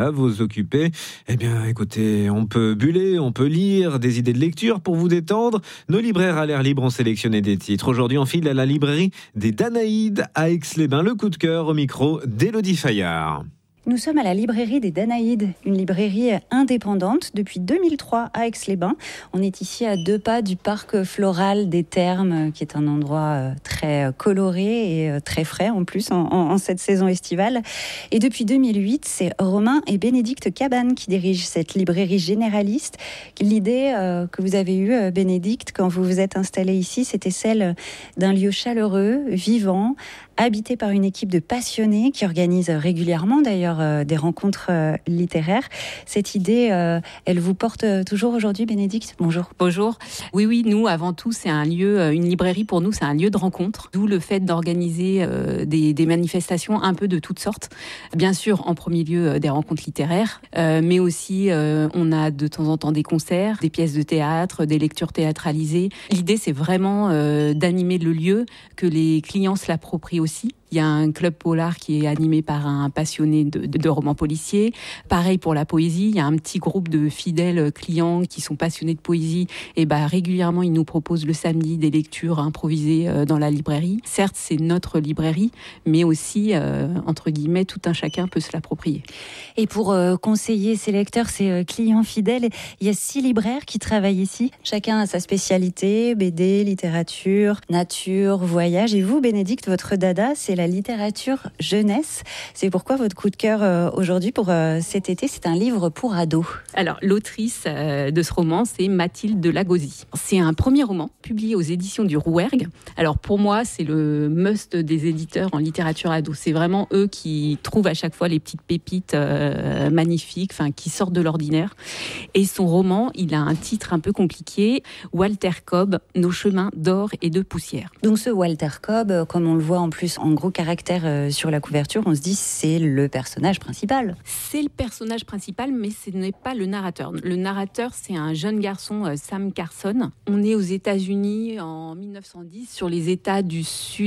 à vous occuper. Eh bien, écoutez, on peut buller, on peut lire des idées de lecture pour vous détendre. Nos libraires à l'air libre ont sélectionné des titres. Aujourd'hui, on file à la librairie des Danaïdes à Aix-les-Bains. Le coup de cœur au micro d'Élodie Fayard. Nous sommes à la librairie des Danaïdes, une librairie indépendante depuis 2003 à Aix-les-Bains. On est ici à 2 pas du parc floral des Thermes, qui est un endroit très coloré et très frais en plus en cette saison estivale. Et depuis 2008, c'est Romain et Bénédicte Cabane qui dirigent cette librairie généraliste. L'idée que vous avez eue, Bénédicte, quand vous vous êtes installée ici, c'était celle d'un lieu chaleureux, vivant, habité par une équipe de passionnés qui organise régulièrement d'ailleurs des rencontres littéraires. Cette idée, elle vous porte toujours aujourd'hui, Bénédicte ? Bonjour. Bonjour. Oui, nous, avant tout, c'est un lieu, une librairie pour nous, c'est un lieu de rencontre. D'où le fait d'organiser des manifestations un peu de toutes sortes. Bien sûr, en premier lieu, des rencontres littéraires, mais aussi, on a de temps en temps des concerts, des pièces de théâtre, des lectures théâtralisées. L'idée, c'est vraiment d'animer le lieu, que les clients se l'approprient aussi. Il y a un club polar qui est animé par un passionné de romans policiers. Pareil pour la poésie, il y a un petit groupe de fidèles clients qui sont passionnés de poésie. Et régulièrement, ils nous proposent le samedi des lectures improvisées dans la librairie. Certes, c'est notre librairie, mais aussi, entre guillemets, tout un chacun peut se l'approprier. Et pour conseiller ses lecteurs, ses clients fidèles, il y a 6 libraires qui travaillent ici. Chacun a sa spécialité, BD, littérature, nature, voyage. Et vous, Bénédicte, votre dada, c'est la littérature jeunesse. C'est pourquoi votre coup de cœur aujourd'hui pour cet été, c'est un livre pour ados. Alors, l'autrice de ce roman, c'est Mathilde de Lagauzy. C'est un premier roman publié aux éditions du Rouergue. Alors, pour moi, c'est le must des éditeurs en littérature ado. C'est vraiment eux qui trouvent à chaque fois les petites pépites magnifiques, qui sortent de l'ordinaire. Et son roman, il a un titre un peu compliqué, Walter Cobb, Nos chemins d'or et de poussière. Donc ce Walter Cobb, comme on le voit en plus en gros caractère sur la couverture, on se dit c'est le personnage principal. C'est le personnage principal, mais ce n'est pas le narrateur. Le narrateur, c'est un jeune garçon, Sam Carson. On est aux États-Unis en 1910, sur les États du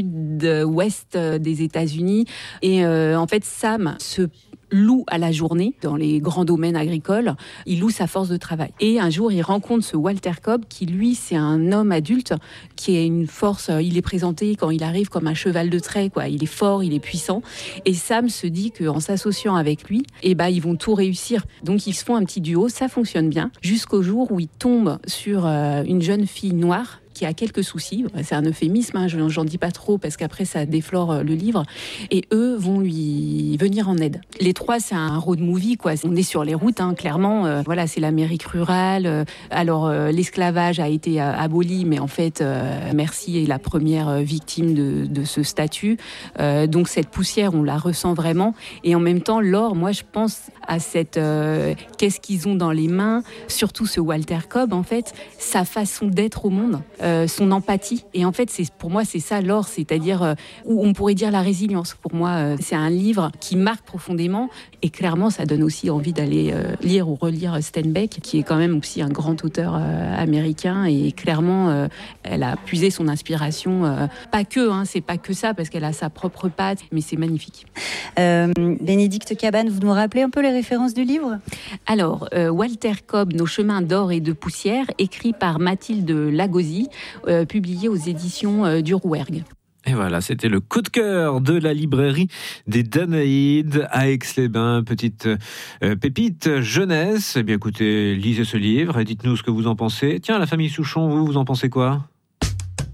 sud-ouest des États-Unis. Et en fait, Sam se loue à la journée dans les grands domaines agricoles. Il loue sa force de travail. Et un jour, il rencontre ce Walter Cobb qui, lui, c'est un homme adulte qui a une force. Il est présenté quand il arrive comme un cheval de trait, quoi. Il est fort, il est puissant. Et Sam se dit qu'en s'associant avec lui, ils vont tout réussir. Donc, ils se font un petit duo. Ça fonctionne bien. Jusqu'au jour où il tombe sur une jeune fille noire qui a quelques soucis. C'est un euphémisme, j'en dis pas trop parce qu'après ça déflore le livre. Et eux vont lui venir en aide. Les 3, c'est un road movie, quoi. On est sur les routes, clairement. C'est l'Amérique rurale. Alors, l'esclavage a été aboli, mais en fait, Mercy est la première victime de ce statut. Donc, cette poussière, on la ressent vraiment. Et en même temps, Laure, moi, je pense à cette... qu'est-ce qu'ils ont dans les mains, surtout ce Walter Cobb, en fait, sa façon d'être au monde. Son empathie. Et en fait, pour moi, c'est ça l'or, c'est-à-dire où on pourrait dire la résilience. Pour moi, c'est un livre qui marque profondément et clairement, ça donne aussi envie d'aller lire ou relire Steinbeck, qui est quand même aussi un grand auteur américain et clairement, elle a puisé son inspiration. Pas que, c'est pas que ça, parce qu'elle a sa propre patte, mais c'est magnifique. Bénédicte Cabane, vous nous rappelez un peu les références du livre ? Alors, Walter Cobb, Nos chemins d'or et de poussière, écrit par Mathilde Lagauzy, publié aux éditions du Rouergue. Et voilà, c'était le coup de cœur de la librairie des Danaïdes à Aix-les-Bains. Petite pépite jeunesse. Eh bien écoutez, lisez ce livre et dites-nous ce que vous en pensez. Tiens, la famille Souchon, vous en pensez quoi ?